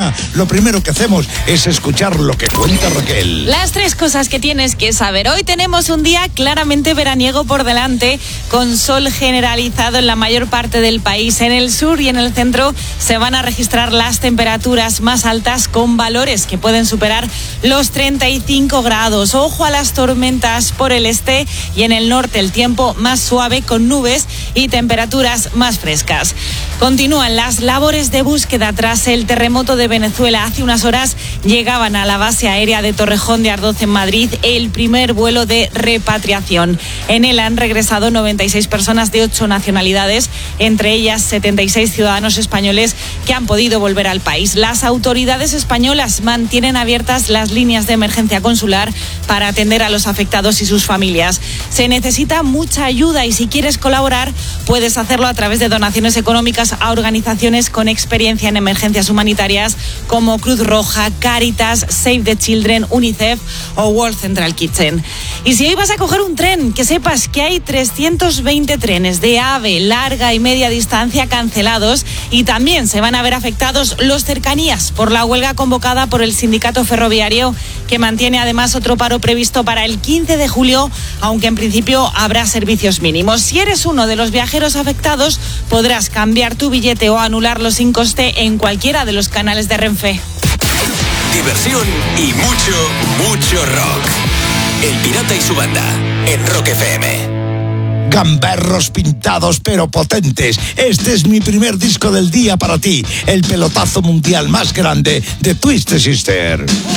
mañana, lo primero que hacemos es escuchar lo que cuenta Raquel. Las 3 cosas que tienes que saber. Hoy tenemos un día claramente veraniego por delante, con sol generalizado en la mayor parte del país. En el sur y en el centro se van a registrar las temperaturas más altas, con valores que pueden superar los 35 grados. Ojo a las tormentas por el este y en el norte el tiempo más suave, con nubes y temperaturas más frescas. Continúan las labores de búsqueda tras el terremoto de Venezuela. Hace unas horas llegaban a la base aérea de Torrejón de Ardoz en Madrid el primer vuelo de repatriación. En él han regresado 96 personas de 8 nacionalidades, entre ellas 76 ciudadanos españoles que han podido volver al país. Las autoridades españolas mantienen abiertas las líneas de emergencia consular para atender a los afectados y sus familias. Se necesita mucha ayuda y si quieres colaborar puedes hacerlo a través de donaciones económicas a organizaciones con experiencia en emergencias humanitarias como Cruz Roja, Cáritas, Save the Children, UNICEF o World Central Kitchen. Y si hoy vas a coger un tren, que sepas que hay 320 trenes de AVE, larga y media distancia cancelados, y también se van a ver afectados los cercanías por la huelga convocada por el sindicato ferroviario, que mantiene además otro paro previsto para el 15 de julio, aunque en principio habrá servicios mínimos. Si eres uno de los viajeros afectados, podrás cambiar tu billete o anularlo sin coste en cualquiera de los canales de Renfe. Diversión y mucho rock. El Pirata y su banda en Rock FM. Gamberros pintados pero potentes. Este es mi primer disco del día para ti. El pelotazo mundial más grande de Twisted Sister.